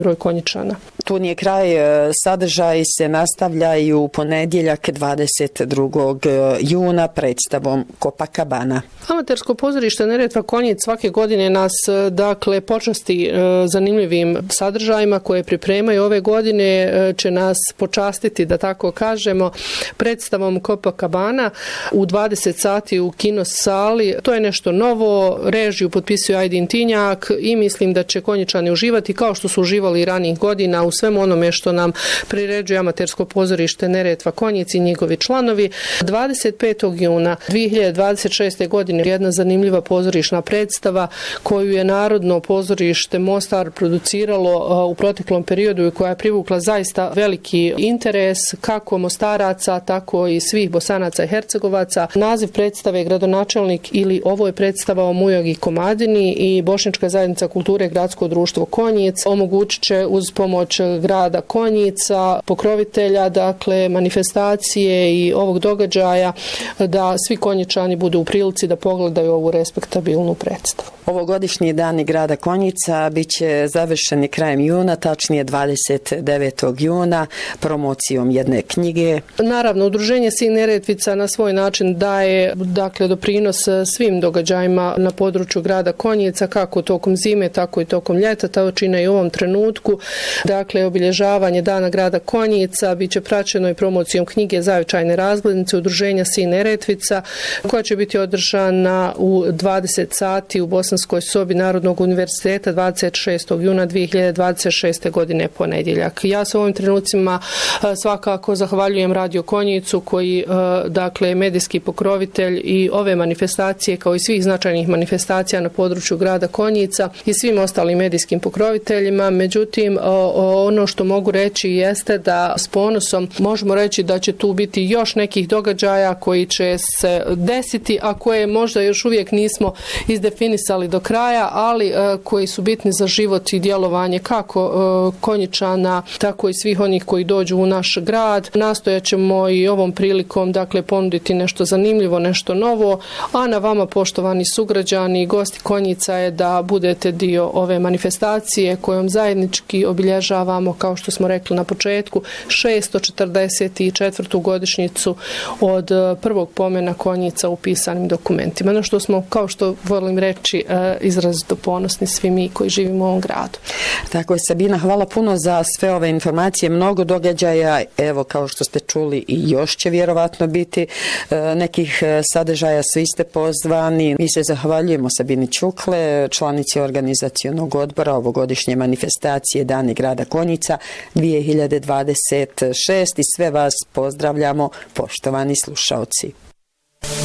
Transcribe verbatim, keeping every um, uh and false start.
broj konjičana. Tu nije kraj, sadržaj se nastavljaju u ponedjeljak dvadeset drugog juna predstavom Copacabana. Amatersko pozorište Neretva Konjic svake godine nas dakle počasti zanimljivim sadržajima koje pripremaju. Ove godine će nas počastiti, da tako kažemo, predstavom Copacabana u dvadeset sati u kino sali. To je nešto novo, režiju potpisuje Ajdin Tinjak i mislim da će konjičani uživati kao što su uživali ranijih godina u svemu onome što nam priređuje Amatersko pozorište Neretva Konjic i njegovi članovi. dvadeset petog juna dvije hiljade dvadeset šeste. godine jedna zanimljiva pozorišna predstava koju je Narodno pozorište Mostar produciralo u proteklom periodu i koja je privukla zaista veliki interes kako Mostaraca, tako i svih Bosanaca i Hercegovaca. Naziv predstave je Gradonačelnik ili Ovo je predstava o Mujogi Komadini i Bošnjačka zajednica kulture Gradsko društvo Konjic omogućit će uz pomoć grada Konjica, pokrovitelja, dakle manifestacije i ovog događaja da svi konjičani budu u prilici da pogledaju ovu respektabilnu predstavu. Ovogodišnji dani grada Konjica bit će završeni krajem juna, tačnije dvadeset devetog juna, promocijom jedne knjige. Naravno, Udruženje Sin Neretvica na svoj način daje dakle doprinos svim događajima na području grada Konjica, kako tokom zime, tako i tokom ljeta, to čine i u ovom trenutku. Dakle, obilježavanje dana grada Konjica bit će praćeno i promocijom knjige Zavičajne razglednice Udruženja Sin Neretvica, koja će biti održana u dvadeset sati u Bosanskoj sobi Narodnog univerziteta dvadeset šestog juna dvije hiljade dvadeset šeste. godine ponedjeljak. Ja se u ovim trenucima svakako zahvaljujem Radio Konjicu koji dakle je medijski pokrovitelj i ove manifestacije kao i svih značajnih manifestacija na području grada Konjica i svim ostalim medijskim pokroviteljima. Međutim, ono što mogu reći jeste da s ponosom možemo reći da će tu biti još nekih događaja koji će se desiti, a koje možda još uvijek nismo izdefinisali do kraja, ali koji su bitni za život i djelovanje kako konjičana, tako i svih onih koji dođu u naš grad. Nastojat ćemo i ovom prilikom dakle ponuditi nešto zanimljivo, nešto novo, a na vama, poštovani sugrađani i gosti Konjica, je da budete dio ove manifestacije kojom zajednički obilježavamo, kao što smo rekli na početku, šesto četrdeset četvrtu godišnjicu od prvog pomena Konjica u pisanim dokumentima. Na što smo, kao što volim reći, izrazito ponosni svi mi koji živimo u ovom gradu. Tako je, Sabina, hvala puno za sve ove informacije, mnogo događaja, evo kao što ste čuli i još će vjerovatno biti nekih sadržaja, svi ste pozvani. Mi se zahvaljujemo Sabini Čukle, članici organizacionog odbora ovogodišnje manifestacije Dani grada Konjica dvije hiljade dvadeset šeste i sve vas pozdravljamo, poštovani slušaoci.